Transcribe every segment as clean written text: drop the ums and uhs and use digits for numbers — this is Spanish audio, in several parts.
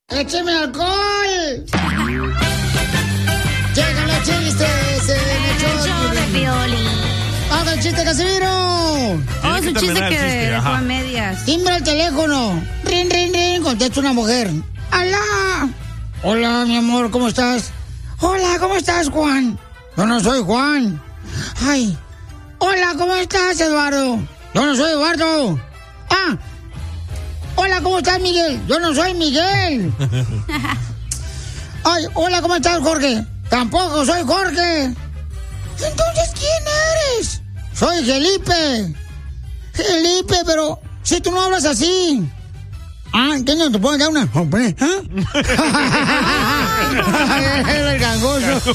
¡Écheme alcohol! ¡Llegan los chistes en el show de Piolín! ¡Haga el chiste, Casimiro! Oh, es un chiste que dejó a medias. Timbra el teléfono. Rin, rin, rin. Contesta una mujer. ¡Alá! Hola, mi amor, ¿cómo estás? Hola, ¿cómo estás, Juan? Yo no soy Juan. Ay. Hola, ¿cómo estás, Eduardo? Yo no soy Eduardo. Ah. Hola, ¿cómo estás, Miguel? Yo no soy Miguel. Ay, hola, ¿cómo estás, Jorge? Tampoco soy Jorge. Entonces, ¿quién eres? Soy Felipe. Felipe, pero si tú no hablas así. Ah, ¿qué no te puedo dar una? Era el gangoso.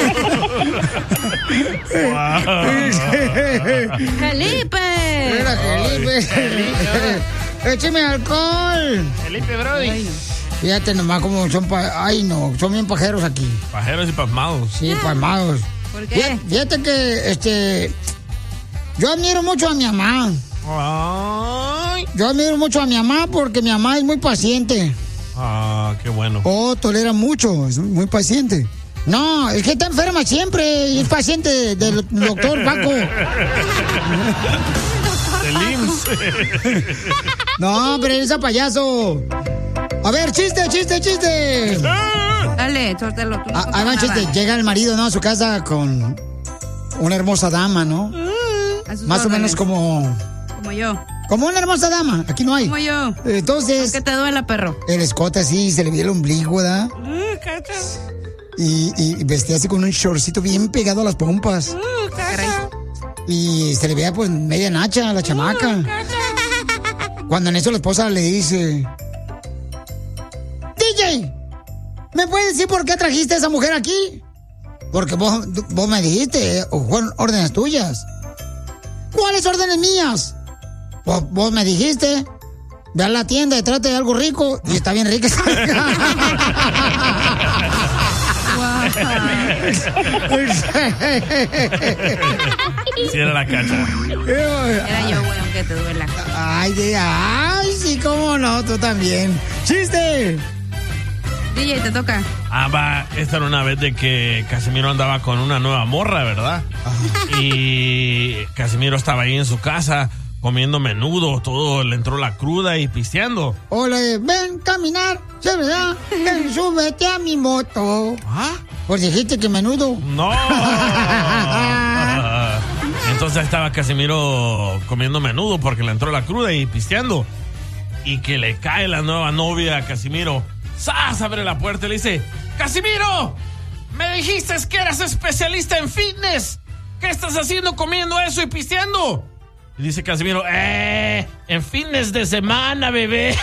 ¡Felipe! Era Felipe. ¡Écheme alcohol! Felipe, Brody. Fíjate nomás cómo son ay, no, son bien pajeros aquí. Pajeros y pasmados. Sí, pasmados. ¿Por qué? Fíjate que, yo admiro mucho a mi mamá. Ay. Yo admiro mucho a mi mamá porque mi mamá es muy paciente. Ah, qué bueno. Oh, tolera mucho, es muy paciente. No, es que está enferma siempre y es paciente del doctor Paco. Del IMSS. No, pero eres a payaso. A ver, chiste. Dale, suéltalo. Ahí va, chiste. Llega el marido, ¿no? A su casa con una hermosa dama, ¿no? Más o menos como yo. Como una hermosa dama. Aquí no hay. Como yo. Entonces. ¿Qué te duele, perro? El escote así, se le veía el ombligo, ¿verdad? Y vestía así con un shortcito bien pegado a las pompas. Y se le veía pues media nacha a la chamaca. Cuando en eso la esposa le dice: DJ, ¿me puedes decir por qué trajiste a esa mujer aquí? Porque vos me dijiste, o fueron órdenes tuyas. ¿Cuáles órdenes mías? Vos me dijiste, ve a la tienda y trate de algo rico. Y está bien rica esa Sí, era la cacha. Era yo, güey, aunque te duela. Ay, sí, cómo no, tú también. ¡Chiste! DJ, te toca. Esta era una vez de que Casimiro andaba con una nueva morra, ¿verdad? Y Casimiro estaba ahí en su casa comiendo menudo, todo, le entró la cruda y pisteando. Hola, ven, caminar, ¿sí, verdad? Ven, súbete a mi moto. ¿Ah? Pues dijiste que menudo. No. Entonces estaba Casimiro comiendo menudo porque le entró la cruda y pisteando. Y que le cae la nueva novia a Casimiro. ¡Sas! Abre la puerta y le dice: ¡Casimiro! ¡Me dijiste que eras especialista en fitness! ¿Qué estás haciendo comiendo eso y pisteando? Y dice Casimiro: en fitness de semana, bebé.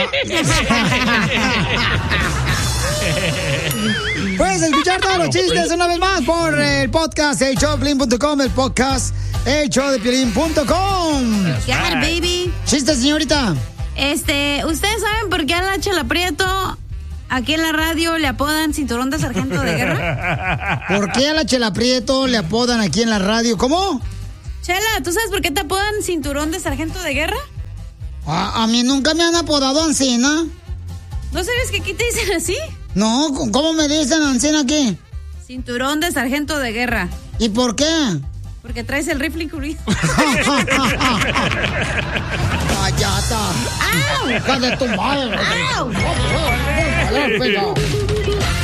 Puedes escuchar todos los chistes una vez más por el podcast elshowdepiolín.com, el podcast elshowdepiolín.com. Yeah, baby. Chiste, señorita. ¿Ustedes saben por qué a la Chela Prieto aquí en la radio le apodan cinturón de sargento de guerra? ¿Por qué a la Chela Prieto le apodan aquí en la radio? ¿Cómo? Chela, ¿tú sabes por qué te apodan cinturón de sargento de guerra? A mí nunca me han apodado Ancina. ¿No sabes que aquí te dicen así? No, ¿cómo me dicen Ancina qué? Cinturón de sargento de guerra. ¿Y por qué? Porque traes el rifle incluido. ¡Cállate! ¡Au! ¡Hija de tu madre! ¡Au!